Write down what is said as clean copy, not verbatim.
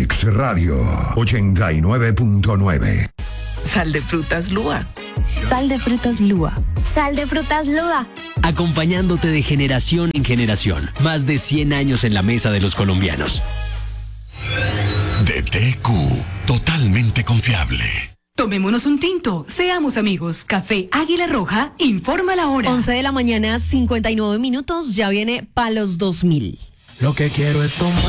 Mix Radio 89.9. Sal de frutas Lua. Sal de frutas Lua. Sal de frutas Lua. Acompañándote de generación en generación. Más de 100 años en la mesa de los colombianos. DTQ, totalmente confiable. Tomémonos un tinto, seamos amigos. Café Águila Roja, informa la hora. 11 de la mañana, 59 minutos, ya viene pa' los 2000. Lo que quiero es tomar.